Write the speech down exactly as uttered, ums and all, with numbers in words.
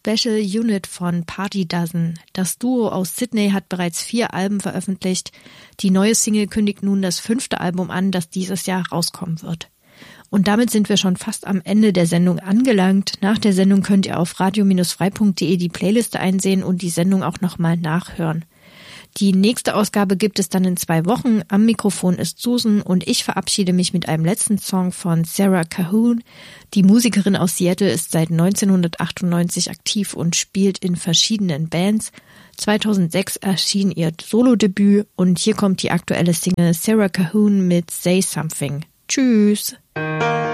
Special Unit von Party Dozen. Das Duo aus Sydney hat bereits vier Alben veröffentlicht. Die neue Single kündigt nun das fünfte Album an, das dieses Jahr rauskommen wird. Und damit sind wir schon fast am Ende der Sendung angelangt. Nach der Sendung könnt ihr auf radio frei punkt de die Playliste einsehen und die Sendung auch nochmal nachhören. Die nächste Ausgabe gibt es dann in zwei Wochen. Am Mikrofon ist Susan und ich verabschiede mich mit einem letzten Song von Sarah Cahoon. Die Musikerin aus Seattle ist seit neunzehnhundertachtundneunzig aktiv und spielt in verschiedenen Bands. zweitausendsechs erschien ihr Solodebüt und hier kommt die aktuelle Single Sarah Cahoon mit Say Something. Tschüss!